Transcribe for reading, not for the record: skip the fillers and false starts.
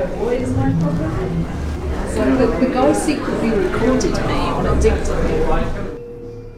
always my problem. So the guy secretly recorded me on a dictaphone